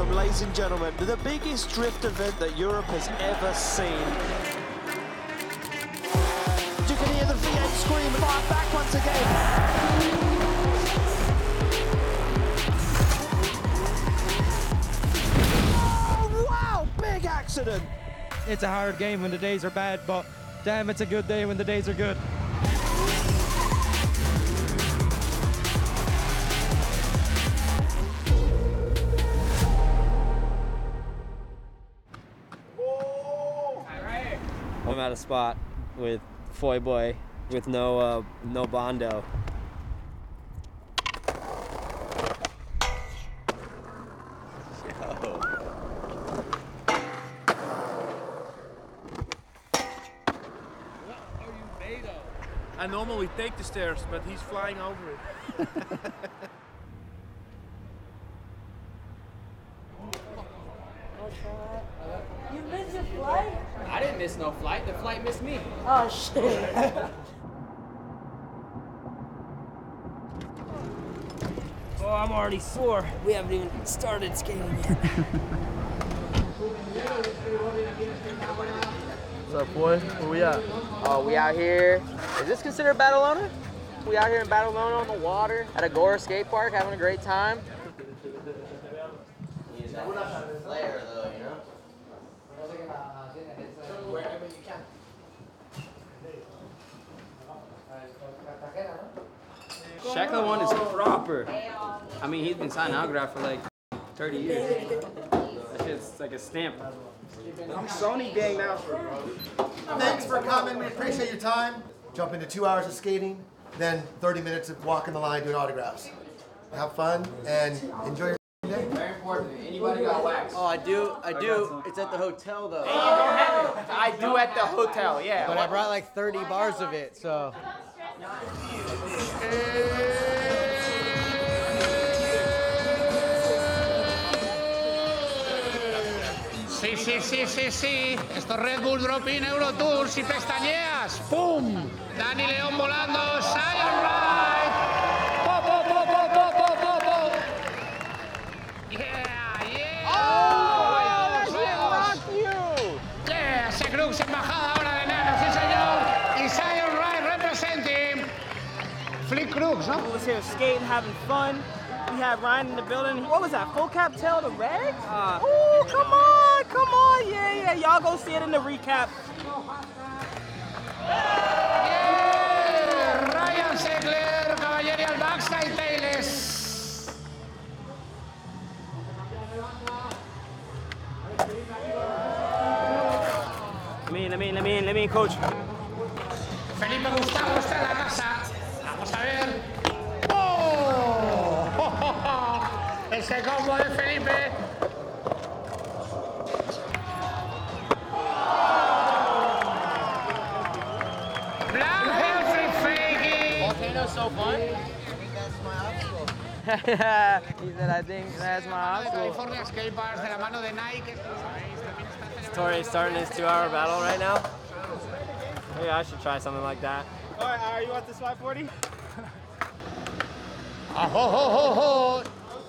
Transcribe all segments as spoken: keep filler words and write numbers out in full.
welcome, ladies and gentlemen, to the biggest drift event that Europe has ever seen. You can hear the V eight scream, fire back once again. Oh, wow, big accident. It's a hard game when the days are bad, but damn, it's a good day when the days are good. I'm at a spot with Foy Boy with no uh, no Bondo. I normally take the stairs, but he's flying over it. You missed your flight? I didn't miss no flight. The flight missed me. Oh, shit. Oh, I'm already sore. We haven't even started skating yet. What's up, boy? Where we at? Oh, we out here. Is this considered Badalona? We out here in Badalona on the water at Agora Skate Park having a great time. Flair, though, you know? Wherever you can. Shackler one is proper. I mean, he's been signing autograph for like thirty years. That shit's like a stamp. I'm Sony gang now. Thanks for coming. We appreciate your time. Jump into two hours of skating, then thirty minutes of walking the line doing autographs. Have fun and enjoy your day. Very important. Anybody got wax? Oh, I do. I do. It's at the hotel, though. Hey, you don't have it. I do at the hotel, yeah. But I brought like thirty bars of it, so. Sí, sí, sí, sí, sí. Esto es Red Bull Drop-In Eurotour. Si pestañeas, ¡pum! Dani León volando. Zion Ride. Po, po, po, po, po, po, po, po. Yeah, yeah. Oh, that shit rocked you. Yeah, Crux, embajada ahora de Nano, sí señor. Y Zion Ride representing Flick Crux, ¿no? We was here skating, having fun. We had Ryan in the building. What was that? Full cap tail to Regs? Uh, oh, come on, come on. Yeah, yeah. Y'all go see it in the recap. Yeah, Ryan Segler, Cavalieri al backside tails. Let me in, let me in, let me in, let me in, coach. Felipe Gustavo está en la casa. Vamos a ver. ¡Oh! Ese combo de Felipe. Black Helfrey Fakey. Volcano's so fun. He said, I think that's my obstacle. California Skate Bars de la mano de Nike. Tori starting his two-hour battle right now. Maybe I should try something like that. All right, all right, you want this five forty? Oh, ho, ho, ho, ho.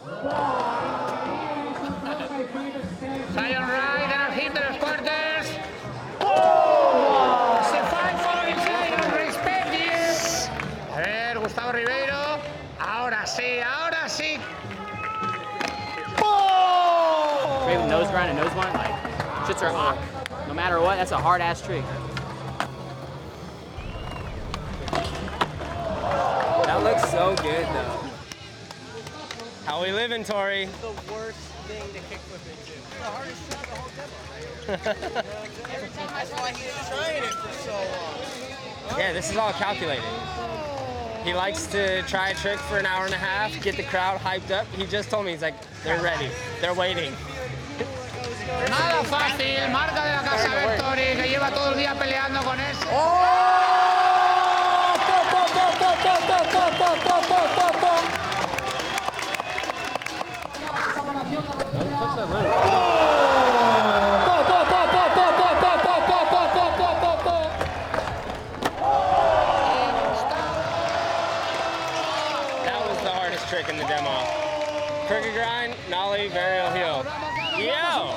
Zion Ride en el hit de los quarters. Oh, se five forty Zion, respect yes. A ver, Gustavo Ribeiro. Ahora sí, ahora sí. Oh. Raven nose grind and nose blind, like, shits are awk. No matter what, that's a hard ass trick. That looks so good, though. How we living, Tori? The worst thing to kickflip into. The hardest shot the whole demo. Every time that's why he's trying it for so long. Yeah, this is all calculated. He likes to try a trick for an hour and a half, get the crowd hyped up. He just told me, he's like, they're ready, they're waiting. Nada fácil, marca de la casa Vettori, que lleva todo el día peleando con ese. That was the hardest trick in the demo. Crooked grind, nollie, varial heel. Yo!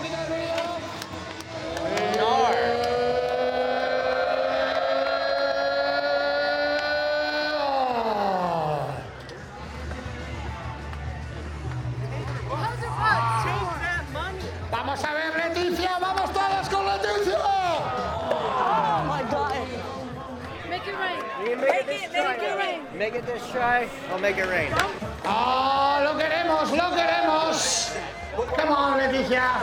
Vamos a ver, Leticia, vamos todos con Leticia. Oh my God. Make it rain. Make it, make it rain. Make it this try, I'll make it rain. ¡Oh, lo queremos, lo queremos! Come on, Leticia.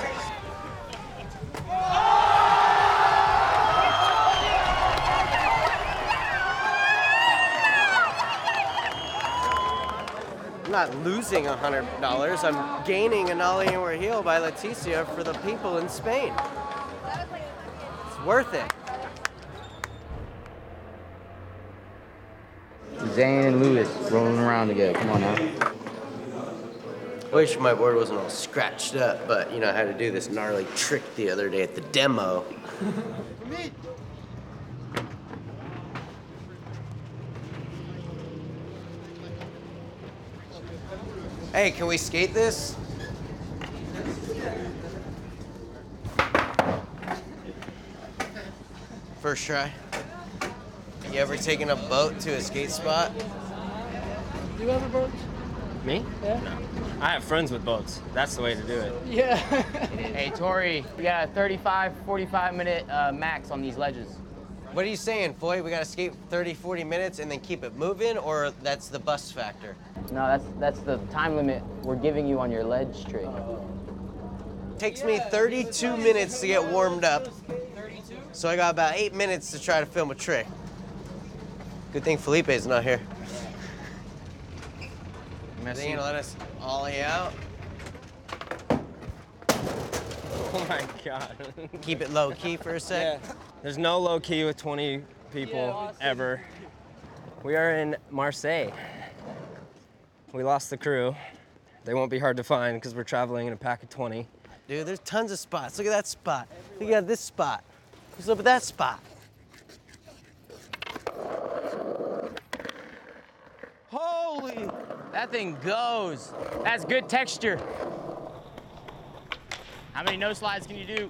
I'm not losing one hundred dollars. I'm gaining a nollie over heel by Leticia for the people in Spain. It's worth it. Zane and Lewis rolling around together. Come on now. Wish my board wasn't all scratched up, but you know, I had to do this gnarly trick the other day at the demo. Hey, can we skate this? First try. You ever taken a boat to a skate spot? Do you have a boat? Me? Yeah. No. I have friends with boats. That's the way to do it. Yeah. Hey, Tori, we got a thirty-five, forty-five minute uh, max on these ledges. What are you saying, Foy? We gotta skate thirty, forty minutes and then keep it moving, or that's the bust factor? No, that's that's the time limit we're giving you on your ledge trick. Takes me thirty-two minutes to get warmed up, so I got about eight minutes to try to film a trick. Good thing Felipe's not here. Is he gonna let us ollie out? Oh my God. Keep it low key for a sec. Yeah. There's no low key with twenty people Yeah, awesome. ever. We are in Marseille. We lost the crew. They won't be hard to find because we're traveling in a pack of twenty. Dude, there's tons of spots. Look at that spot. Look at this spot. What's up with that spot? Holy! That thing goes. That's good texture. How many no slides can you do?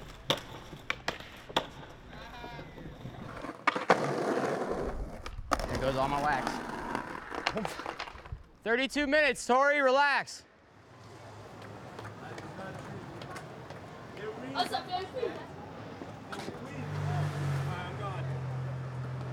There goes all my wax. thirty-two minutes, Tori, relax. What's up, baby?